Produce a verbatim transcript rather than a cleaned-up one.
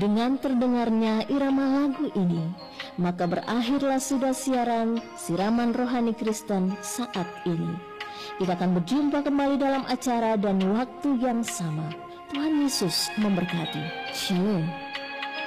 Dengan terdengarnya irama lagu ini, maka berakhirlah sudah siaran Siraman Rohani Kristen saat ini. Kita akan berjumpa kembali dalam acara dan waktu yang sama. Tuhan Yesus memberkati. Shalom.